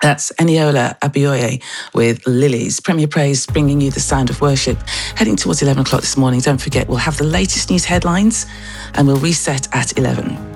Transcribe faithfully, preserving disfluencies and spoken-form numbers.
That's Eniola Abioye with Lilies. Premier Praise bringing you the sound of worship. Heading towards eleven o'clock this morning. Don't forget, we'll have the latest news headlines and we'll reset at eleven.